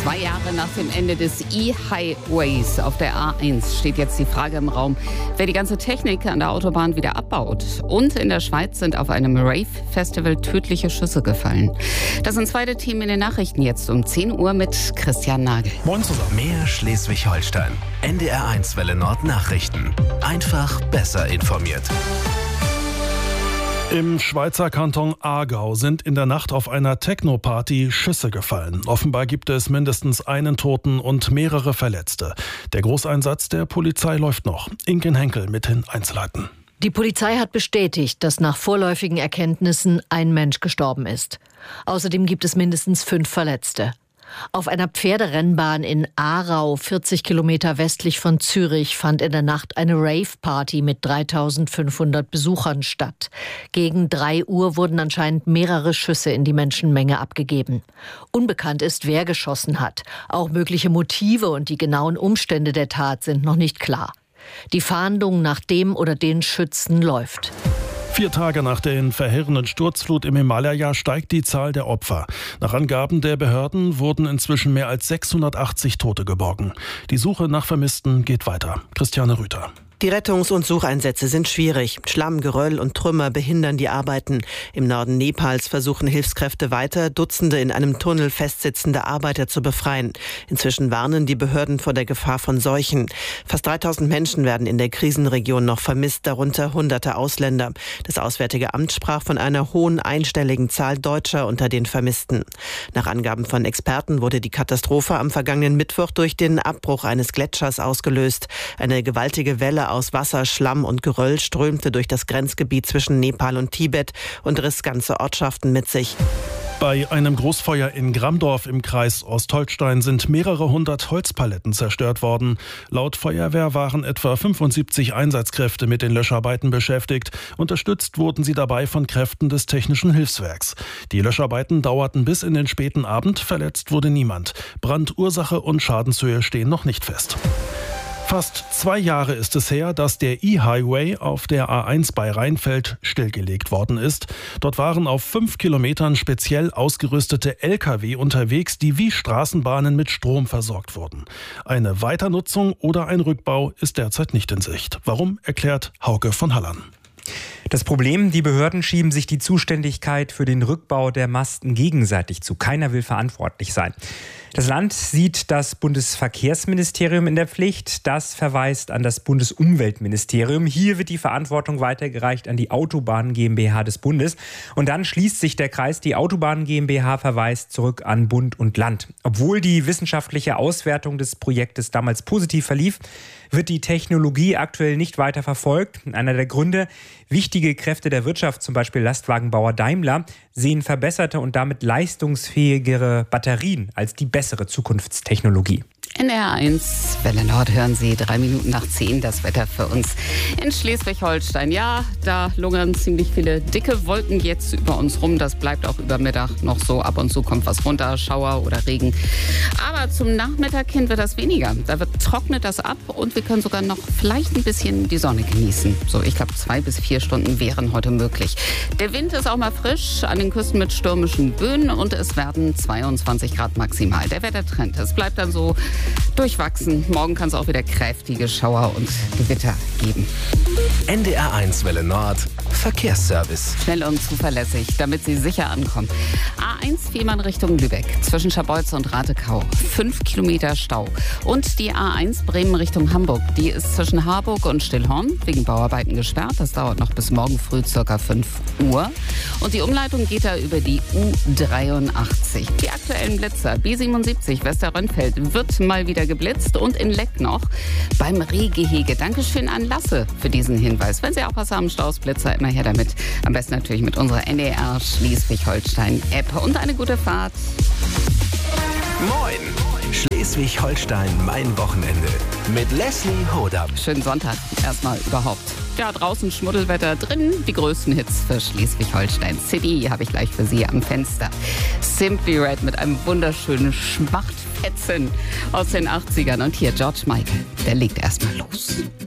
2 Jahre nach dem Ende des E-Highways auf der A1 steht jetzt die Frage im Raum, wer die ganze Technik an der Autobahn wieder abbaut. Und in der Schweiz sind auf einem Rave-Festival tödliche Schüsse gefallen. Das sind zwei der Themen in den Nachrichten jetzt um 10 Uhr mit Christian Nagel. Moin zusammen. Mehr Schleswig-Holstein. NDR1 Welle Nord Nachrichten. Einfach besser informiert. Im Schweizer Kanton Aargau sind in der Nacht auf einer Techno-Party Schüsse gefallen. Offenbar gibt es mindestens einen Toten und mehrere Verletzte. Der Großeinsatz der Polizei läuft noch. Inken Henkel mit den Einzelheiten. Die Polizei hat bestätigt, dass nach vorläufigen Erkenntnissen ein Mensch gestorben ist. Außerdem gibt es mindestens 5 Verletzte. Auf einer Pferderennbahn in Aarau, 40 Kilometer westlich von Zürich, fand in der Nacht eine Rave-Party mit 3.500 Besuchern statt. Gegen 3 Uhr wurden anscheinend mehrere Schüsse in die Menschenmenge abgegeben. Unbekannt ist, wer geschossen hat. Auch mögliche Motive und die genauen Umstände der Tat sind noch nicht klar. Die Fahndung nach dem oder den Schützen läuft. 4 Tage nach der verheerenden Sturzflut im Himalaya steigt die Zahl der Opfer. Nach Angaben der Behörden wurden inzwischen mehr als 680 Tote geborgen. Die Suche nach Vermissten geht weiter. Christiane Rüther. Die Rettungs- und Sucheinsätze sind schwierig. Schlamm, Geröll und Trümmer behindern die Arbeiten. Im Norden Nepals versuchen Hilfskräfte weiter, Dutzende in einem Tunnel festsitzende Arbeiter zu befreien. Inzwischen warnen die Behörden vor der Gefahr von Seuchen. Fast 3.000 Menschen werden in der Krisenregion noch vermisst, darunter Hunderte Ausländer. Das Auswärtige Amt sprach von einer hohen einstelligen Zahl Deutscher unter den Vermissten. Nach Angaben von Experten wurde die Katastrophe am vergangenen Mittwoch durch den Abbruch eines Gletschers ausgelöst. Eine gewaltige Welle aus Wasser, Schlamm und Geröll strömte durch das Grenzgebiet zwischen Nepal und Tibet und riss ganze Ortschaften mit sich. Bei einem Großfeuer in Gramdorf im Kreis Ostholstein sind mehrere hundert Holzpaletten zerstört worden. Laut Feuerwehr waren etwa 75 Einsatzkräfte mit den Löscharbeiten beschäftigt. Unterstützt wurden sie dabei von Kräften des Technischen Hilfswerks. Die Löscharbeiten dauerten bis in den späten Abend. Verletzt wurde niemand. Brandursache und Schadenshöhe stehen noch nicht fest. Fast 2 Jahre ist es her, dass der E-Highway auf der A1 bei Rheinfeld stillgelegt worden ist. Dort waren auf 5 Kilometern speziell ausgerüstete Lkw unterwegs, die wie Straßenbahnen mit Strom versorgt wurden. Eine Weiternutzung oder ein Rückbau ist derzeit nicht in Sicht. Warum, erklärt Hauke von Hallern. Das Problem, die Behörden schieben sich die Zuständigkeit für den Rückbau der Masten gegenseitig zu. Keiner will verantwortlich sein. Das Land sieht das Bundesverkehrsministerium in der Pflicht. Das verweist an das Bundesumweltministerium. Hier wird die Verantwortung weitergereicht an die Autobahn GmbH des Bundes. Und dann schließt sich der Kreis. Die Autobahn GmbH verweist zurück an Bund und Land. Obwohl die wissenschaftliche Auswertung des Projektes damals positiv verlief, wird die Technologie aktuell nicht weiter verfolgt. Einer der Gründe: wichtige Kräfte der Wirtschaft, zum Beispiel Lastwagenbauer Daimler, sehen verbesserte und damit leistungsfähigere Batterien als die bessere Zukunftstechnologie. NDR1 Welle Nord hören Sie 3 Minuten nach 10 das Wetter für uns in Schleswig-Holstein. Ja, da lungern ziemlich viele dicke Wolken jetzt über uns rum. Das bleibt auch über Mittag noch so. Ab und zu kommt was runter, Schauer oder Regen. Aber zum Nachmittag hin wird das weniger. Trocknet das ab und wir können sogar noch vielleicht ein bisschen die Sonne genießen. So, ich glaube 2 bis 4 Stunden wären heute möglich. Der Wind ist auch mal frisch, an den Küsten mit stürmischen Böen und es werden 22 Grad maximal. Der Wettertrend, es bleibt dann so durchwachsen. Morgen kann es auch wieder kräftige Schauer und Gewitter geben. NDR1 Welle Nord Verkehrsservice. Schnell und zuverlässig, damit Sie sicher ankommen. A1 Fehmarn Richtung Lübeck, zwischen Scharbeutz und Ratekau. 5 Kilometer Stau. Und die A1 Bremen Richtung Hamburg, die ist zwischen Harburg und Stillhorn wegen Bauarbeiten gesperrt. Das dauert noch bis morgen früh ca. 5 Uhr. Und die Umleitung geht da über die U83. Die aktuellen Blitzer, B77 Westerrönfeld wird mal wieder geblitzt und in Leck noch beim Rehgehege. Dankeschön an Lasse für diesen Hinweis. Wenn Sie auch was haben, Stausblitzer, immer her damit. Am besten natürlich mit unserer NDR Schleswig-Holstein-App. Und eine gute Fahrt. Moin! Schleswig-Holstein, mein Wochenende. Mit Leslie Hodam. Schönen Sonntag erstmal überhaupt. Ja, draußen Schmuddelwetter, drin die größten Hits für Schleswig-Holstein City habe ich gleich für Sie am Fenster. Simply Red mit einem wunderschönen Schmachtfetzen aus den 80ern. Und hier George Michael, der legt erstmal los.